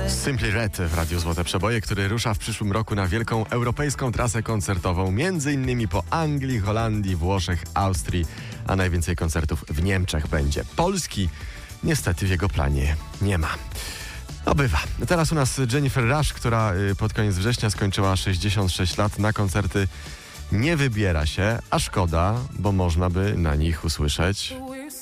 Simply Red w Radiu Złote Przeboje, który rusza w przyszłym roku na wielką europejską trasę koncertową, między innymi po Anglii, Holandii, Włoszech, Austrii, a najwięcej koncertów w Niemczech będzie. Polski niestety w jego planie nie ma. No bywa. Teraz u nas Jennifer Rush, która pod koniec września skończyła 66 lat, na koncerty nie wybiera się, a szkoda, bo można by na nich usłyszeć